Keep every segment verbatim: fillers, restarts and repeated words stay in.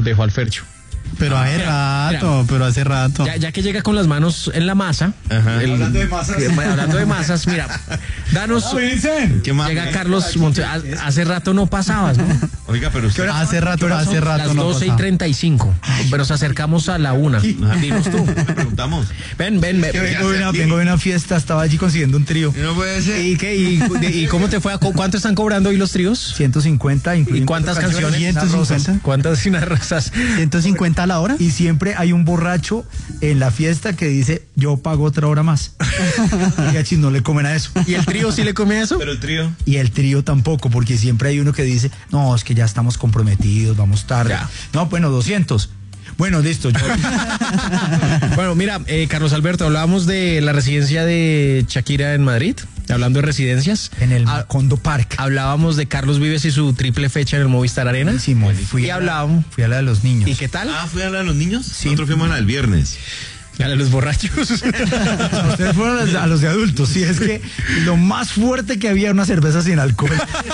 dejó al Fercho. Pero hace Mira, rato, mira. pero hace rato. Ya, ya que llega con las manos en la masa. Ajá. el- Hablando de masas. que- hablando de masas, mira, danos. Ah, Vincent. ¿Qué más? Llega Carlos Monte. ha- Hace rato no pasabas, ¿no? Oiga, pero usted... Hace rato, hace rato Las no doce y pasaba. treinta y cinco. Pero nos acercamos a la una. Dinos tú. Le preguntamos. Ven, ven, ven. Que vengo de una, vengo de una fiesta, estaba allí consiguiendo un trío. No puede ser. ¿Y qué? ¿Y, y cómo te fue? ¿A cu- ¿Cuánto están cobrando hoy los tríos? ciento cincuenta, ¿Y incluyendo cuántas canciones, canciones? ciento cincuenta. ¿Cuántas unas rosas? ciento cincuenta a la hora. Y siempre hay un borracho en la fiesta que dice, yo pago otra hora más. Y a Chis no le comen a eso. ¿Y el trío sí le come eso? Pero el trío... Y el trío tampoco, porque siempre hay uno que dice, no, es que ya estamos comprometidos, vamos tarde. Ya. No, bueno, doscientos. Bueno, listo. Yo... Bueno, mira, eh, Carlos Alberto, hablábamos de la residencia de Shakira en Madrid, hablando de residencias. en el Ah, Macondo Park. hablábamos de Carlos Vives y su triple fecha en el Movistar Arena. Buenísimo. Fui Y a la- hablábamos. Fui a la de los niños. ¿Y qué tal? Ah, ¿fue a la de los niños? Sí. Nosotros fuimos a la del viernes. A los borrachos. Ustedes fueron a los, a los de adultos, sí, es que lo más fuerte que había era una cerveza sin alcohol.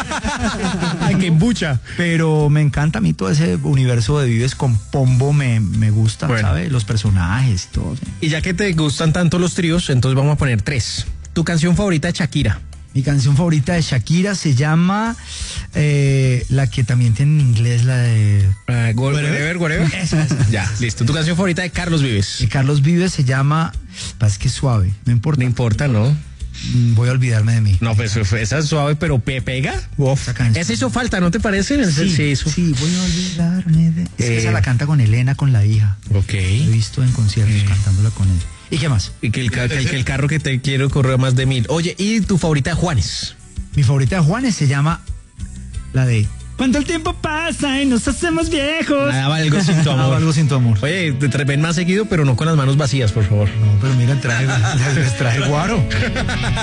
Ay, qué embucha. Pero me encanta a mí todo ese universo de Vives con Pombo, me, me gusta, Bueno. ¿sabes? Los personajes y todo. ¿sí? Y ya que te gustan tanto los tríos, entonces vamos a poner tres. Tu canción favorita de Shakira. Mi canción favorita de Shakira se llama eh, la que también tiene en inglés, la de... Uh, whatever, whatever. Esa, esa. Ya, listo. Tu canción favorita de Carlos Vives. De Carlos Vives se llama... Pasa que es suave, no importa. No importa, ¿no? Mm, Voy a olvidarme de mí. No, pues esa es suave, pero pe- pega. Uf. Esa canción. Esa hizo falta, ¿no te parece? Ese Sí, sí hizo. sí, voy a olvidarme de... Es que Eh. esa la canta con Elena, con la hija. Ok. Lo he visto en conciertos Eh. cantándola con él. ¿Y qué más? Y que el, ca- que el- que el carro que te quiero correr más de mil. Oye, ¿y tu favorita de Juanes? Mi favorita de Juanes se llama la de Cuando el tiempo pasa y nos hacemos viejos. Nada, algo sin tu amor. Algo sin tu amor. Oye, te tra- ven más seguido, pero no con las manos vacías, por favor. No, pero mira, traje, les traje guaro.